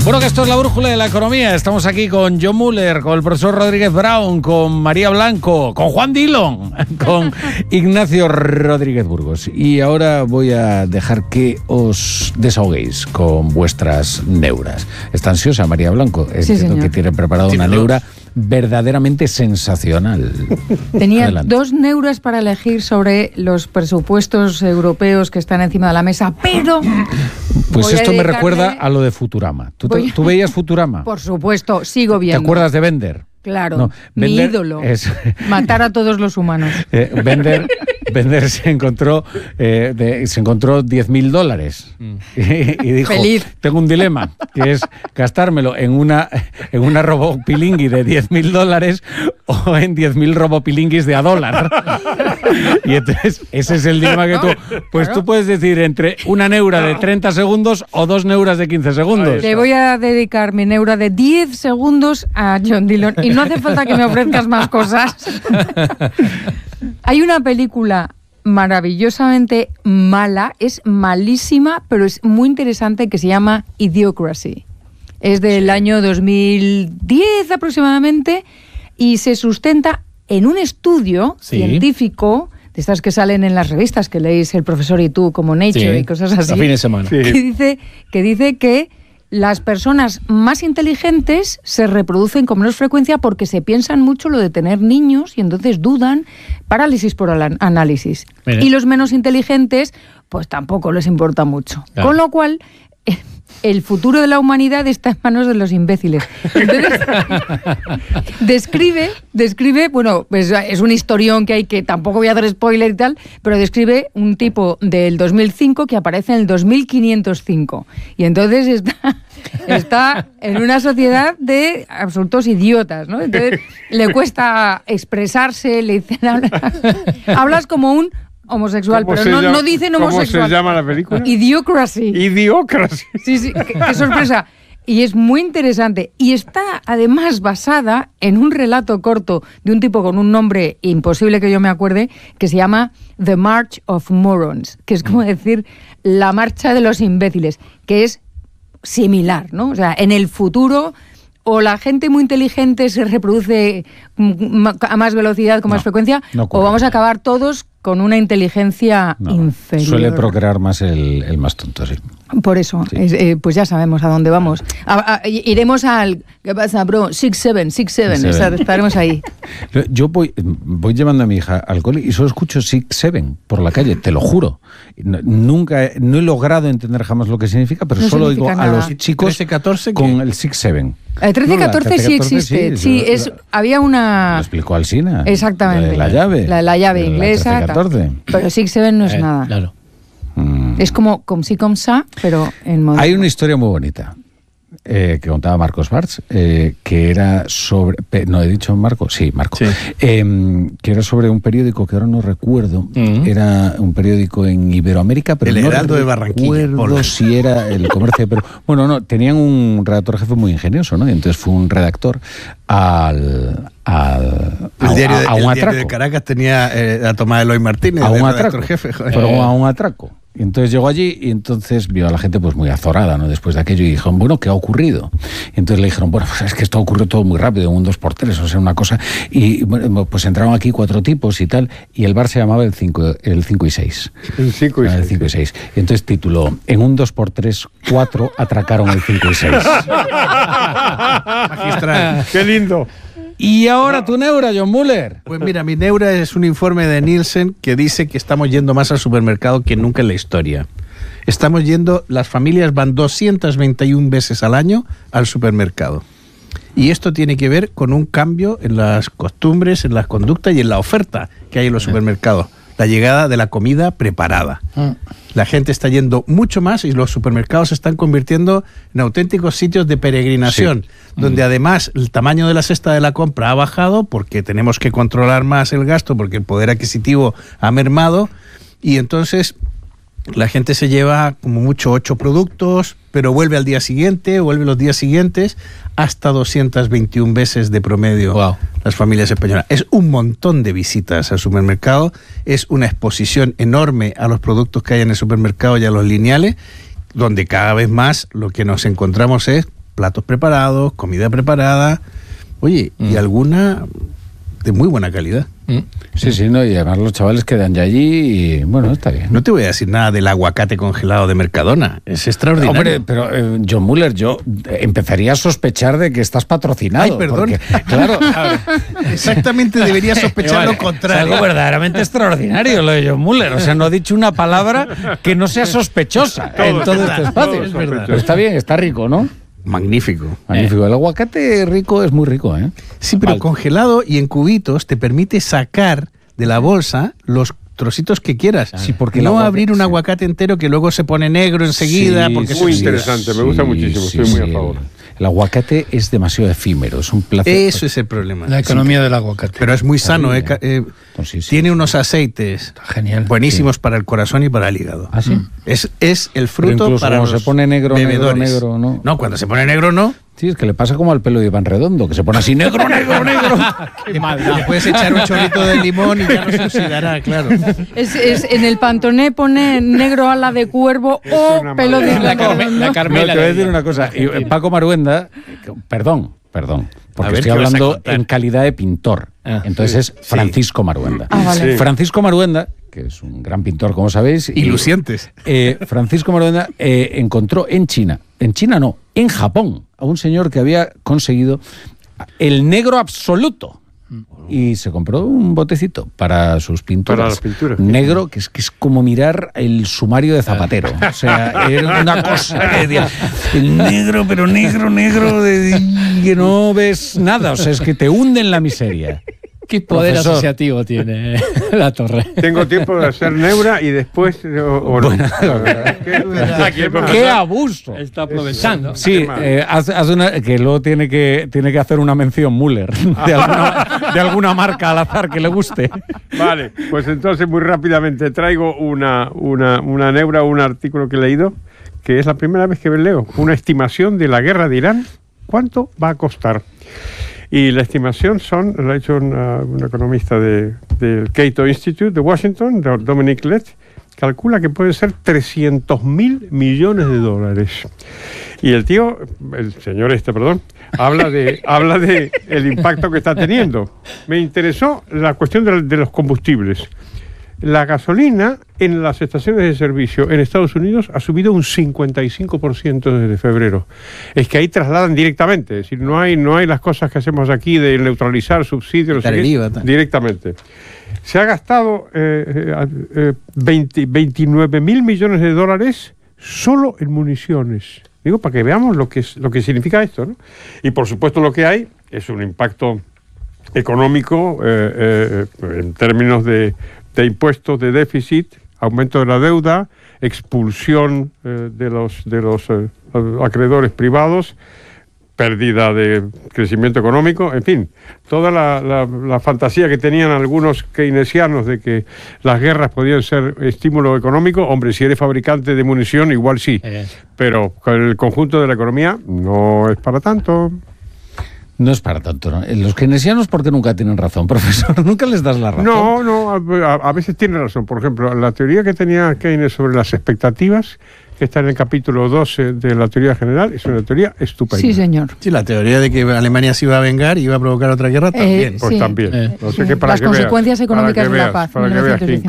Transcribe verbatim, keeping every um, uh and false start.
Bueno, que esto es la brújula de la economía. Estamos aquí con John Muller, con el profesor Rodríguez Brown, con María Blanco, con Juan Dillon, con Ignacio Rodríguez Burgos. Y ahora voy a dejar que os desahoguéis con vuestras neuras. ¿Está ansiosa María Blanco? Sí, Entiendo señor. que tiene preparada una neura verdaderamente sensacional. Tenía Adelante. dos neuras para elegir sobre los presupuestos europeos que están encima de la mesa, pero... Pues voy a esto me dedicarme- recuerda a lo de Futurama. ¿Tú, te- Voy a- ¿tú veías Futurama? Por supuesto, sigo ¿Te viendo. acuerdas de Bender? Claro, No, mi Bender ídolo. es- Matar a todos los humanos. Eh, Bender, Bender se encontró eh, de- se encontró diez mil dólares y, y dijo, Feliz. tengo un dilema, que es gastármelo en una en una robopilingui de diez mil dólares o en diez mil robopilinguis de a dólar. Y entonces ese es el dilema que tú, pues Claro. tú puedes decir entre una neura de treinta segundos o dos neuras de quince segundos. Le voy a dedicar mi neura de diez segundos a John Dillon y no hace falta que me ofrezcas más cosas. Hay una película maravillosamente mala, es malísima, pero es muy interesante, que se llama Idiocracy. Es del año dos mil diez aproximadamente y se sustenta en un estudio Sí. científico, de estas que salen en las revistas que leéis el profesor y tú, como Nature y cosas así. A fin de semana. que dice que dice que las personas más inteligentes se reproducen con menos frecuencia porque se piensan mucho lo de tener niños y entonces dudan, parálisis por ala- análisis. Mira. Y los menos inteligentes, pues tampoco les importa mucho. Claro. Con lo cual, eh, el futuro de la humanidad está en manos de los imbéciles. Entonces, describe, describe, bueno, pues es un historión que hay, que tampoco voy a dar spoiler y tal, pero describe un tipo del dos mil cinco que aparece en el dos mil quinientos cinco. Y entonces está, está en una sociedad de absolutos idiotas, ¿no? Entonces le cuesta expresarse, le dicen, hablas, hablas como un homosexual, ¿Cómo pero se no, llama- no dicen ¿Cómo homosexual. se llama la película? Idiocracy. Idiocracy. Sí, sí, qué, qué sorpresa. Y es muy interesante. Y está además basada en un relato corto de un tipo con un nombre imposible que yo me acuerde, que se llama The March of Morons, que es como decir la marcha de los imbéciles, que es similar, ¿no? O sea, en el futuro o la gente muy inteligente se reproduce mm, a más velocidad, con más No, frecuencia, no ocurre. o vamos a acabar todos con una inteligencia No, inferior. suele procrear más el, el más tonto, sí. Por eso, Sí. es, eh, pues ya sabemos a dónde vamos. A- a- iremos al... ¿Qué pasa, bro? six seven, six seven. Six, seven. O sea, estaremos ahí. Yo voy, voy llevando a mi hija al cole y solo escucho Six Seven por la calle, te lo juro. No- nunca, he- no he logrado entender jamás lo que significa, pero No solo oigo significa a nada. los chicos trece, catorce, con ¿qué? el Six Seven. El trece No, la catorce trece, sí catorce existe. sí, Sí, lo- es, lo- había Lo una... explicó Alsina. Exactamente. La de la llave. La de la llave de la inglesa. trece, catorce. Pero six seven no es Eh, nada. Claro. Mm. Es como com si com sa, pero en modo... Hay una historia muy bonita eh, que contaba Marcos Bartz, eh, que era sobre... pe- No, he dicho Marco, sí, Marco. Sí. Eh, que era sobre un periódico que ahora no recuerdo. Mm. Era un periódico en Iberoamérica, pero El no Heraldo de Barranquilla, recuerdo ponle. si era el Comercio de Perú. Bueno, no, tenían un redactor jefe muy ingenioso, ¿no? Y entonces fue un redactor al... al a, El diario, de, a- a un el diario atraco. de Caracas tenía eh, a Tomás Eloy Martínez, A de un redactor atraco. jefe. joder. Pero a un atraco. Y entonces llegó allí y entonces vio a la gente pues muy azorada, ¿no? Después de aquello y dijeron, bueno, ¿qué ha ocurrido? Y entonces le dijeron, bueno, pues es que esto ocurrió todo muy rápido, un dos por tres, o sea, una cosa. Y bueno, pues entraron aquí cuatro tipos y tal, y el bar se llamaba el cinco, el cinco y seis. El cinco y Ah, el seis. cinco y seis. Y entonces tituló, en un dos por tres, cuatro atracaron el cinco y seis. Magistral. Qué lindo. Y ahora tu neura, John Muller. Pues mira, mi neura es un informe de Nielsen que dice que estamos yendo más al supermercado que nunca en la historia. Estamos yendo, las familias van doscientas veintiuna veces al año al supermercado. Y esto tiene que ver con un cambio en las costumbres, en las conductas y en la oferta que hay en los supermercados. La llegada de la comida preparada. La gente está yendo mucho más y los supermercados se están convirtiendo en auténticos sitios de peregrinación, Sí. donde además el tamaño de la cesta de la compra ha bajado porque tenemos que controlar más el gasto, porque el poder adquisitivo ha mermado, y entonces la gente se lleva como mucho ocho productos, pero vuelve al día siguiente, vuelve los días siguientes, hasta doscientas veintiuna veces de promedio. Wow. Las familias españolas. Es un montón de visitas al supermercado, es una exposición enorme a los productos que hay en el supermercado y a los lineales, donde cada vez más lo que nos encontramos es platos preparados, comida preparada, oye, mm. y alguna de muy buena calidad. Mm. Sí, sí, no, y además los chavales quedan ya allí y bueno, está bien. No te voy a decir nada del aguacate congelado de Mercadona, es extraordinario. Hombre, pero eh, John Muller, yo empezaría a sospechar de que estás patrocinado. Ay, perdón. Porque, claro, exactamente debería sospechar vale, lo contrario. Es algo verdaderamente extraordinario lo de John Muller, o sea, no ha dicho una palabra que no sea sospechosa todo en todo verdad, este espacio. Todo es verdad. Pero está bien, está rico, ¿no? Magnífico. Magnífico. El aguacate rico es muy rico, ¿eh? Sí, pero vale. Congelado y en cubitos te permite sacar de la bolsa los trocitos que quieras. Sí, porque no abrir un sí. aguacate entero que luego se pone negro enseguida. Sí, porque muy sí, interesante, sí, me gusta muchísimo, sí, estoy sí, muy a favor. El aguacate es demasiado efímero, es un placer. Eso es el problema. La economía sí. del aguacate. Pero es muy sano, eh, eh, sí, sí, tiene sí. unos aceites genial. buenísimos sí. para el corazón y para el hígado. ¿Ah, sí? Es, es el fruto para cuando los se pone negro, bebedores. negro, negro, ¿no? No, cuando se pone negro, no. Sí, es que le pasa como al pelo de Iván Redondo, que se pone así negro, negro, negro. Qué maldad. Le puedes echar un chorrito de limón y ya no se oxidará, claro. Es, es, en el Pantoné pone negro ala de cuervo es o pelo de la, Carme, la Carmela. No, te voy a decir una cosa. Y Paco Maruenda, perdón, perdón, porque estoy hablando en calidad de pintor. Ah, Entonces sí, es Francisco sí. Maruenda. Ah, vale. sí. Francisco Maruenda, que es un gran pintor, como sabéis. Y lucientes. Eh, Francisco Maruenda eh, encontró en China, en China no, en Japón, a un señor que había conseguido el negro absoluto. Y se compró un botecito para sus pinturas. Para las pinturas. Negro, que es, que es como mirar el sumario de Zapatero. O sea, era una cosa que decía, el negro, pero negro, negro, de, que no ves nada. O sea, es que te hunde en la miseria. ¿Qué poder Profesor. asociativo tiene la torre? Tengo tiempo de hacer neura y después... O, o bueno, no. ¿Qué, ¡Qué abuso! Está aprovechando. Sí, eh, hace, hace una, que luego tiene que, tiene que hacer una mención Müller de alguna, de alguna marca al azar que le guste. Vale, pues entonces muy rápidamente traigo una, una, una neura, un artículo que he leído, que es la primera vez que leo, una estimación de la guerra de Irán. ¿Cuánto va a costar? Y la estimación son, lo ha hecho una, un economista de, del Cato Institute de Washington, Dominic Lett, calcula que puede ser trescientos mil millones de dólares. Y el tío, el señor este, perdón, habla de, habla de el impacto que está teniendo. Me interesó la cuestión de, de los combustibles. La gasolina en las estaciones de servicio en Estados Unidos ha subido un cincuenta y cinco por ciento desde febrero. Es que ahí trasladan directamente, es decir, no hay, no hay las cosas que hacemos aquí de neutralizar subsidios, no sé qué, directamente. Se ha gastado eh, eh, veinte, veintinueve mil millones de dólares solo en municiones. Digo, para que veamos lo que, es, lo que significa esto, ¿no? Y por supuesto lo que hay es un impacto económico eh, eh, en términos de de impuestos, de déficit, aumento de la deuda, expulsión eh, de los, de los eh, acreedores privados, pérdida de crecimiento económico, en fin, toda la, la, la fantasía que tenían algunos keynesianos de que las guerras podían ser estímulo económico. Hombre, si eres fabricante de munición, igual sí, eh. pero con el conjunto de la economía no es para tanto. No es para tanto, ¿no? Los keynesianos, ¿por qué nunca tienen razón, profesor? Nunca les das la razón. No, no, a, a veces tienen razón. Por ejemplo, la teoría que tenía Keynes sobre las expectativas, que está en el capítulo doce de la teoría general, es una teoría estupenda. Sí, señor. Sí, la teoría de que Alemania se iba a vengar y iba a provocar otra guerra también. Eh, pues sí. también. Eh, no sé sí. qué, para Las que consecuencias veas, económicas para que de la veas, paz. Para que veas que